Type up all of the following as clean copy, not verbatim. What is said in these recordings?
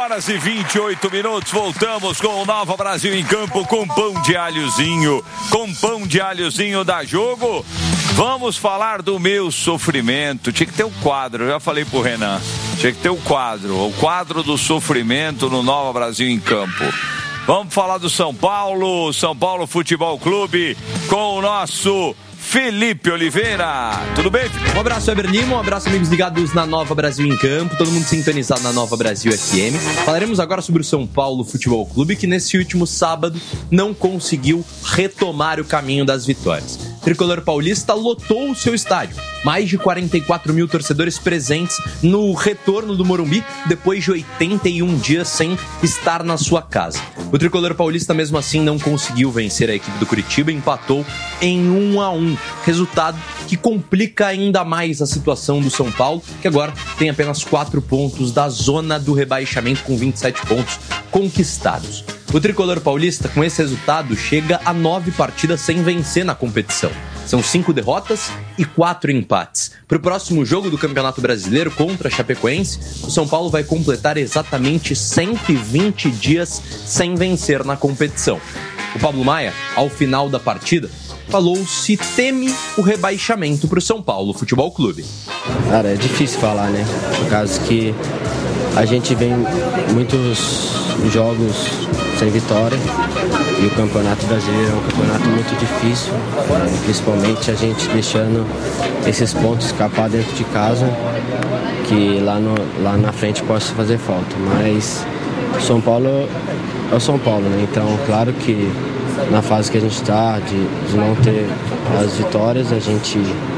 horas e 28 minutos, voltamos com o Nova Brasil em Campo com pão de alhozinho. Com pão de alhozinho dá jogo. Vamos falar do meu sofrimento. Tinha que ter um quadro, eu já falei pro Renan. Tinha que ter o quadro do sofrimento no Nova Brasil em Campo. Vamos falar do São Paulo Futebol Clube com o nosso Felipe Oliveira. Tudo bem, Felipe? Um abraço, Weber Lima, um abraço, amigos ligados na Nova Brasil em Campo, todo mundo sintonizado na Nova Brasil FM. Falaremos agora sobre o São Paulo Futebol Clube, que nesse último sábado não conseguiu retomar o caminho das vitórias. O tricolor paulista lotou o seu estádio. Mais de 44 mil torcedores presentes no retorno do Morumbi, depois de 81 dias sem estar na sua casa. O tricolor paulista, mesmo assim, não conseguiu vencer a equipe do Curitiba, empatou em 1-1. Resultado que complica ainda mais a situação do São Paulo, que agora tem apenas 4 pontos da zona do rebaixamento, com 27 pontos conquistados. O tricolor paulista, com esse resultado, chega a 9 partidas sem vencer na competição. São 5 derrotas e 4 empates. Para o próximo jogo do Campeonato Brasileiro contra a Chapecoense, o São Paulo vai completar exatamente 120 dias sem vencer na competição. O Pablo Maia, ao final da partida, falou se teme o rebaixamento para o São Paulo Futebol Clube. Cara, é difícil falar, né? Por causa que a gente vem muitos jogos sem vitória e o Campeonato Brasileiro é um campeonato muito difícil, principalmente a gente deixando esses pontos escapar dentro de casa, que lá na frente possa fazer falta. Mas o São Paulo é o São Paulo, né? Então, claro que na fase que a gente está, de não ter as vitórias, a gente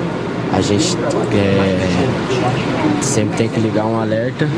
sempre tem que ligar um alerta,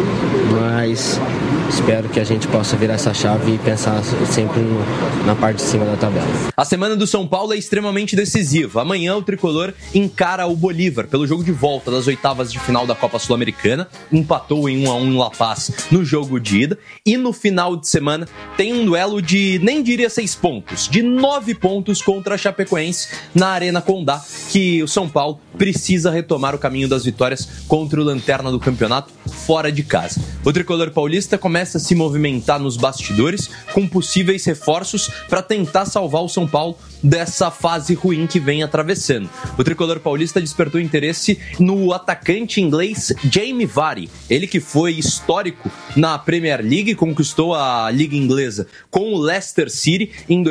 mas espero que a gente possa virar essa chave e pensar sempre na parte de cima da tabela. A semana do São Paulo é extremamente decisiva. Amanhã o tricolor encara o Bolívar pelo jogo de volta das oitavas de final da Copa Sul-Americana, empatou em 1-1 em La Paz no jogo de ida, e no final de semana tem um duelo de, nem diria 6 pontos, de 9 pontos contra a Chapecoense na Arena Condá, que o São Paulo precisa retomar o caminho das vitórias contra o lanterna do campeonato fora de casa. O tricolor paulista começa a se movimentar nos bastidores com possíveis reforços para tentar salvar o São Paulo dessa fase ruim que vem atravessando. O tricolor paulista despertou interesse no atacante inglês Jamie Vardy, ele que foi histórico na Premier League, conquistou a Liga Inglesa com o Leicester City em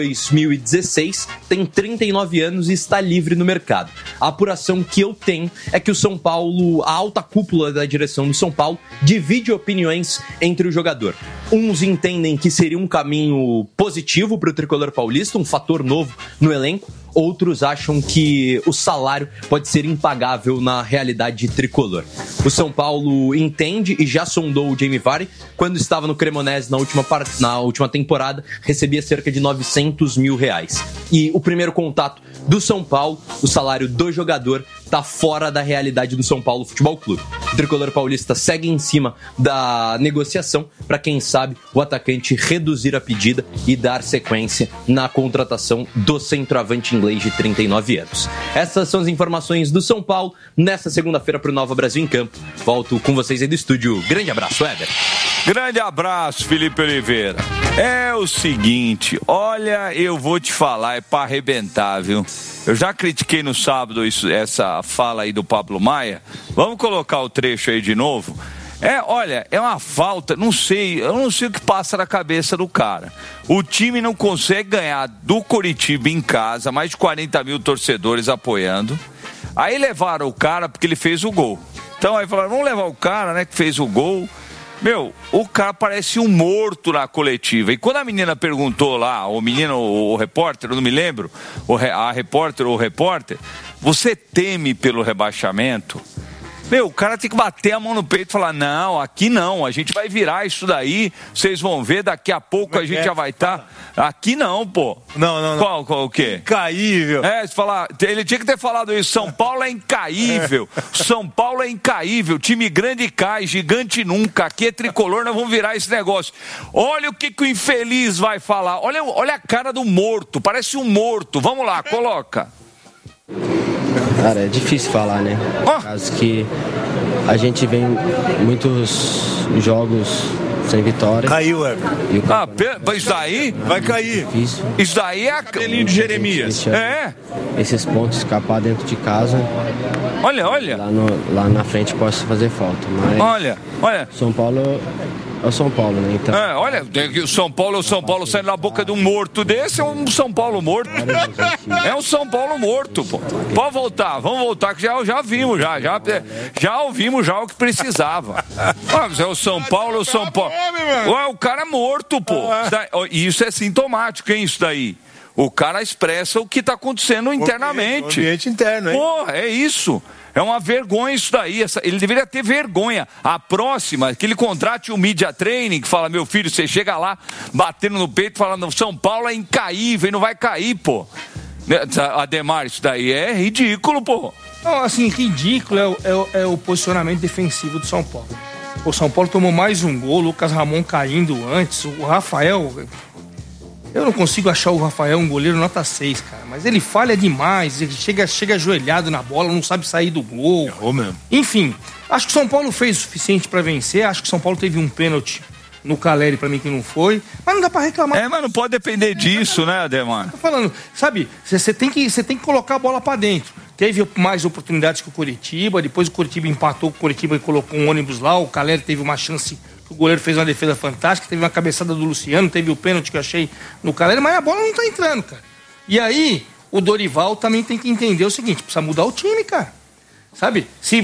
2016, tem 39 anos e está livre no mercado. A apuração que eu tenho é que o São Paulo, a alta cúpula da direção do São Paulo, divide opiniões entre o jogador. Uns entendem que seria um caminho positivo para o tricolor paulista, um fator novo no elenco. Outros acham que o salário pode ser impagável na realidade tricolor. O São Paulo entende e já sondou o Jamie Vardy. Quando estava no Cremonese na última temporada, recebia cerca de R$900 mil. E o primeiro contato do São Paulo, o salário do jogador, está fora da realidade do São Paulo Futebol Clube. O tricolor paulista segue em cima da negociação para, quem sabe, o atacante reduzir a pedida e dar sequência na contratação do centroavante inglês de 39 anos. Essas são as informações do São Paulo nesta segunda-feira para o Nova Brasil em Campo. Volto com vocês aí do estúdio. Grande abraço, Weber. Grande abraço, Felipe Oliveira. É o seguinte, olha, eu vou te falar, é para arrebentar, viu? Eu já critiquei no sábado essa fala aí do Pablo Maia. Vamos colocar o trecho aí de novo? Olha, é uma falta, eu não sei o que passa na cabeça do cara. O time não consegue ganhar do Curitiba em casa, mais de 40 mil torcedores apoiando. Aí levaram o cara porque ele fez o gol. Então aí falaram, vamos levar o cara, né, que fez o gol. Meu, o cara parece um morto na coletiva. E quando a menina perguntou lá, o menino, o repórter, eu não me lembro, a repórter ou o repórter, você teme pelo rebaixamento? Meu, o cara tem que bater a mão no peito e falar, não, aqui não, a gente vai virar isso daí, vocês vão ver, daqui a pouco a gente já vai estar. Aqui não, pô. Não. Qual o quê? Incaível. Ele tinha que ter falado isso, São Paulo é incaível, São Paulo é incaível, time grande cai, gigante nunca, aqui é tricolor, nós vamos virar esse negócio. Olha o que o infeliz vai falar, olha a cara do morto, parece um morto, vamos lá, coloca. Cara, é difícil falar, né? Por causa que a gente vem muitos jogos sem vitória. Caiu, Everton. Isso daí? Vai cair. Difícil. Isso daí é cabelinho de Jeremias. Esses pontos escapar dentro de casa. Olha. Lá na frente pode fazer falta. Mas olha. São Paulo é o São Paulo, né? Então, olha, o São Paulo saindo da boca de um morto desse, é um São Paulo morto. É um São Paulo morto, pô. Pode voltar, vamos voltar, que já vimos, já ouvimos já o que precisava. É o São Paulo. O cara é morto, pô. Isso é sintomático, hein, isso daí. O cara expressa o que está acontecendo internamente. O ambiente interno, hein? Pô, é isso. É uma vergonha isso daí. Ele deveria ter vergonha. A próxima, que ele contrate o media training, que fala, meu filho, você chega lá, batendo no peito, falando, São Paulo é incaível e não vai cair, pô. Ademar, isso daí é ridículo, pô. Não, assim, ridículo é o posicionamento defensivo do São Paulo. O São Paulo tomou mais um gol, o Lucas Ramon caindo antes, o Rafael... Eu não consigo achar o Rafael um goleiro nota 6, cara. Mas ele falha demais, ele chega ajoelhado na bola, não sabe sair do gol. Errou mesmo. Enfim, acho que o São Paulo fez o suficiente pra vencer. Acho que o São Paulo teve um pênalti no Caleri, pra mim, que não foi. Mas não dá pra reclamar. Mas não pode depender disso, né, Ademar? Tô falando, sabe, você tem que colocar a bola pra dentro. Teve mais oportunidades que o Coritiba, depois o Coritiba empatou com o Coritiba e colocou um ônibus lá. O Caleri teve uma chance... O goleiro fez uma defesa fantástica, teve uma cabeçada do Luciano, teve o pênalti que eu achei no Caleri, mas a bola não tá entrando, cara. E aí, o Dorival também tem que entender o seguinte, precisa mudar o time, cara. Sabe?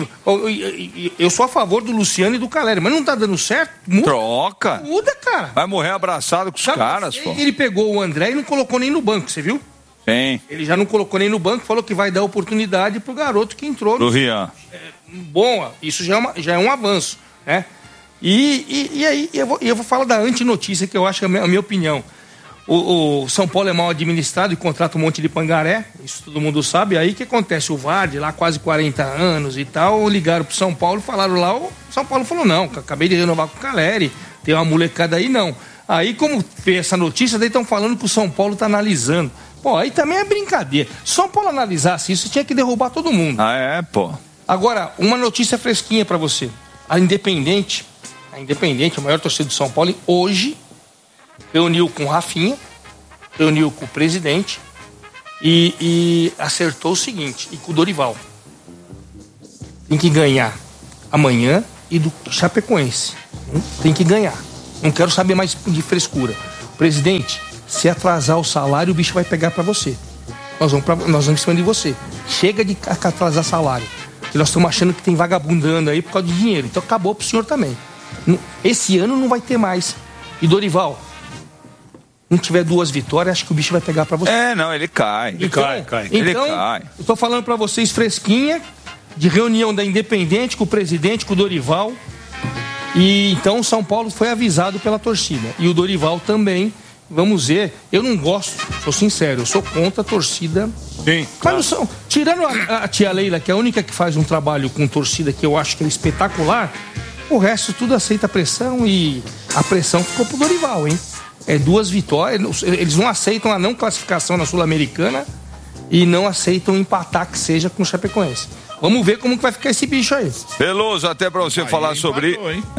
Eu sou a favor do Luciano e do Caleri, mas não tá dando certo. Troca. Muda, cara. Vai morrer abraçado com os caras, pô. Ele pegou o André e não colocou nem no banco, você viu? Sim. Ele já não colocou nem no banco, falou que vai dar oportunidade pro garoto que entrou. Do Rian. Bom, isso já é um avanço, né? E aí eu vou falar da antinotícia, que eu acho que é a minha opinião. O São Paulo é mal administrado e contrata um monte de pangaré, isso todo mundo sabe. Aí o que acontece? O Vardy, lá quase 40 anos e tal, ligaram pro São Paulo e falaram lá, o São Paulo falou, não, acabei de renovar com o Caleri, tem uma molecada aí, não. Aí, como fez essa notícia, daí estão falando que o São Paulo tá analisando. Pô, aí também é brincadeira. Se o São Paulo analisasse isso, tinha que derrubar todo mundo. Pô. Agora, uma notícia fresquinha pra você. A Independente, a maior torcida do São Paulo, hoje reuniu com o Rafinha, reuniu com o presidente e acertou o seguinte, e com o Dorival. Tem que ganhar amanhã e do Chapecoense. Tem que ganhar. Não quero saber mais de frescura. Presidente, se atrasar o salário, o bicho vai pegar pra você. Nós vamos em cima de você. Chega de atrasar salário. Porque nós estamos achando que tem vagabundando aí por causa de dinheiro. Então acabou pro senhor também. Esse ano não vai ter mais. E Dorival, não tiver 2 vitórias, acho que o bicho vai pegar pra você. Ele cai. Ele cai. Eu tô falando pra vocês fresquinha, de reunião da Independente com o presidente, com o Dorival. E então o São Paulo foi avisado pela torcida. E o Dorival também. Vamos ver. Eu não gosto, sou sincero, eu sou contra a torcida. Sim. Claro. Tirando a tia Leila, que é a única que faz um trabalho com torcida que eu acho que é espetacular. O resto tudo aceita a pressão e a pressão ficou pro Dorival, hein? 2 vitórias, eles não aceitam a não classificação na Sul-Americana e não aceitam empatar que seja com o Chapecoense. Vamos ver como que vai ficar esse bicho aí. Veloso, até pra você falar sobre...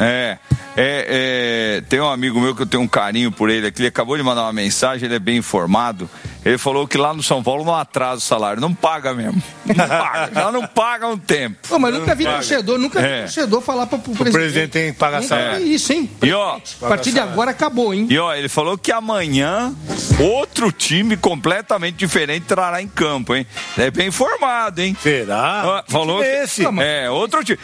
Tem um amigo meu que eu tenho um carinho por ele aqui, ele acabou de mandar uma mensagem, ele é bem informado. Ele falou que lá no São Paulo não atrasa o salário, não paga mesmo. Não paga, já não paga há um tempo. Pô, mas nunca vi torcedor falar pro presidente. O presidente tem que pagar salário. É isso, hein? E ó, a partir de agora acabou, hein? E ó, ele falou que amanhã outro time completamente diferente entrará em campo, hein? É bem informado, hein? Será? Falou que esse? Outro time.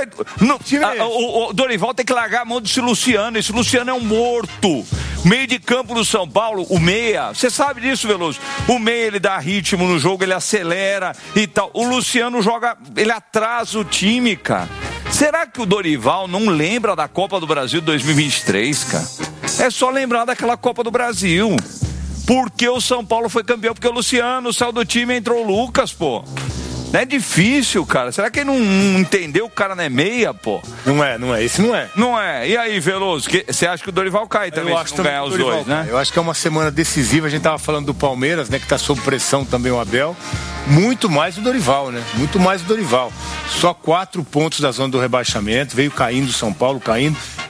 O Dorival tem que largar a mão desse Luciano. Esse Luciano é um morto. Meio de campo do São Paulo, o meia. Você sabe disso, Veloso? O meia, ele dá ritmo no jogo, ele acelera e tal. O Luciano joga, ele atrasa o time, cara. Será que o Dorival não lembra da Copa do Brasil de 2023, cara? É só lembrar daquela Copa do Brasil. Porque o São Paulo foi campeão, porque o Luciano saiu do time e entrou o Lucas, pô. Não é difícil, cara. Será que ele não entendeu? O cara não é meia, pô? Não é. Esse não é. Não é. E aí, Veloso? Você acha que o Dorival cai também, se não ganhar os dois, né? Eu acho que é uma semana decisiva. A gente tava falando do Palmeiras, né? Que tá sob pressão também o Abel. Muito mais o Dorival, né? Muito mais o Dorival. Só 4 pontos da zona do rebaixamento. Veio caindo o São Paulo, caindo.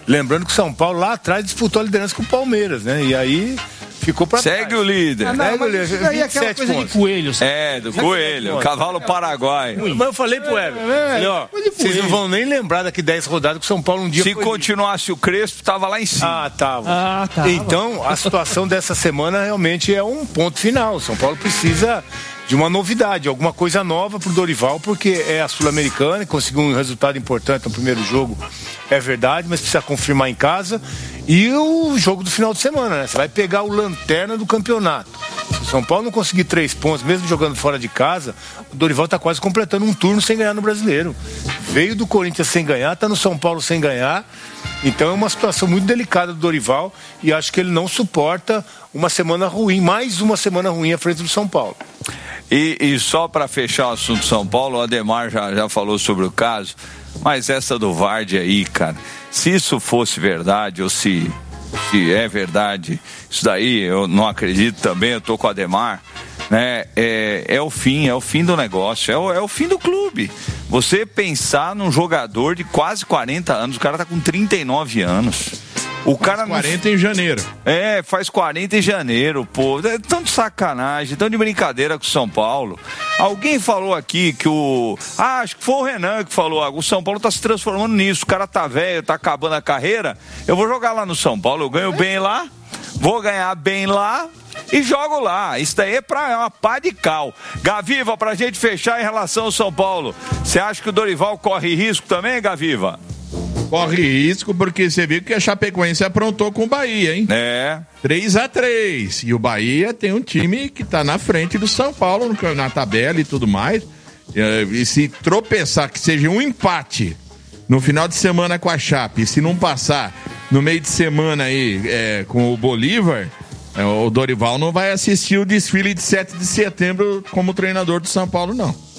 Lembrando que o São Paulo lá atrás disputou a liderança com o Palmeiras, né? E aí ficou pra trás. Segue o líder. Isso aí é aquela coisa de coelho. Do coelho, cavalo paraguaio. Mas eu falei pro Everton, vocês não vão nem lembrar daqui 10 rodadas que o São Paulo um dia Se continuasse o Crespo, tava lá em cima. Tava. Então, a situação dessa semana realmente é um ponto final. O São Paulo precisa de uma novidade, alguma coisa nova pro Dorival, porque é a Sul-Americana, conseguiu um resultado importante no primeiro jogo, é verdade, mas precisa confirmar em casa. E o jogo do final de semana, né? Você vai pegar o lanterna do campeonato. Se o São Paulo não conseguir 3 pontos, mesmo jogando fora de casa, o Dorival tá quase completando um turno sem ganhar no Brasileiro. Veio do Corinthians sem ganhar, tá no São Paulo sem ganhar. Então é uma situação muito delicada do Dorival e acho que ele não suporta uma semana ruim, mais uma semana ruim à frente do São Paulo. E só para fechar o assunto São Paulo, o Ademar já falou sobre o caso, mas essa do Vardy aí, cara, se isso fosse verdade ou se é verdade, isso daí eu não acredito também, eu tô com o Ademar, né? É o fim do negócio, é o fim do clube. Você pensar num jogador de quase 40 anos, o cara tá com 39 anos. O cara faz 40 em janeiro. Faz 40 em janeiro, pô. É tão de sacanagem, tão de brincadeira com o São Paulo. Alguém falou aqui que acho que foi o Renan que falou, o São Paulo tá se transformando nisso, o cara tá velho, tá acabando a carreira, eu vou jogar lá no São Paulo, eu ganho bem lá, vou ganhar bem lá e jogo lá. Isso daí é uma pá de cal. Gaviva, pra gente fechar em relação ao São Paulo, você acha que o Dorival corre risco também, Gaviva? Corre risco porque você viu que a Chapecoense aprontou com o Bahia, hein? 3-3. E o Bahia tem um time que tá na frente do São Paulo na tabela e tudo mais. E se tropeçar, que seja um empate no final de semana com a Chape, e se não passar no meio de semana aí com o Bolívar, o Dorival não vai assistir o desfile de 7 de setembro como treinador do São Paulo, não.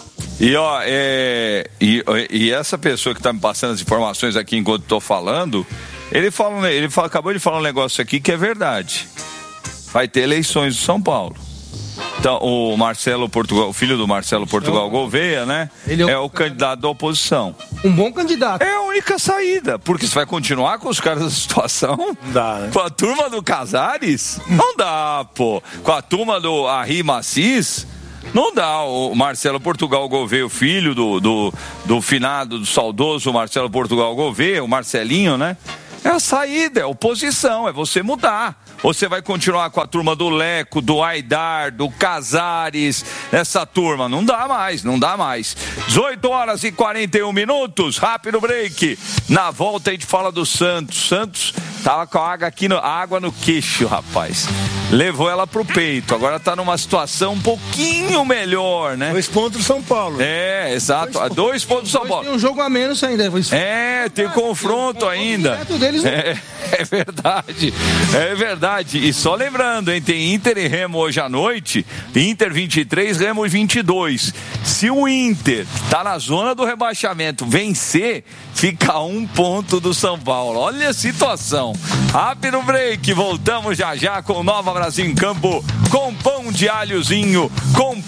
E essa pessoa que está me passando as informações aqui enquanto estou falando, acabou de falar um negócio aqui que é verdade. Vai ter eleições do São Paulo. Então, o Marcelo Portugal, o filho do Marcelo Portugal Gouveia, né? Ele é o candidato da oposição. Um bom candidato. É a única saída, porque você vai continuar com os caras da situação? Não dá, né? Com a turma do Casares? Não dá, pô. Com a turma do Arri Macis? Não dá. O Marcelo Portugal Gouveia, o filho do finado, do saudoso Marcelo Portugal Gouveia, o Marcelinho, né? É a saída, é a oposição, é você mudar. Você vai continuar com a turma do Leco, do Aidar, do Casares, essa turma. Não dá mais. 18h41, rápido break. Na volta a gente fala do Santos. Santos tava com a água no queixo, rapaz. Levou ela pro peito. Agora tá numa situação um pouquinho melhor, né? 2 pontos do São Paulo. Exato. 2 pontos do São Paulo. Tem um jogo a menos ainda. Tem confronto ainda. É verdade. E só lembrando, hein, tem Inter e Remo hoje à noite, Inter 23, Remo 22. Se o Inter tá na zona do rebaixamento vencer, fica a 1 ponto do São Paulo. Olha a situação. Rápido break, voltamos já com o Nova Brasil em Campo, com pão de alhozinho, com